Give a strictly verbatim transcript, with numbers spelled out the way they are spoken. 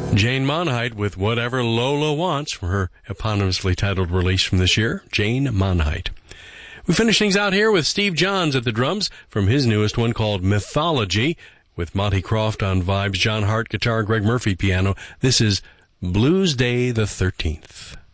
Jane Monheit with Whatever Lola Wants from her eponymously titled release from this year, Jane Monheit. We finish things out here with Steve Johns at the drums from his newest one called Mythology, with Monty Croft on vibes, John Hart guitar, Greg Murphy piano. This is Blues Day the thirteenth.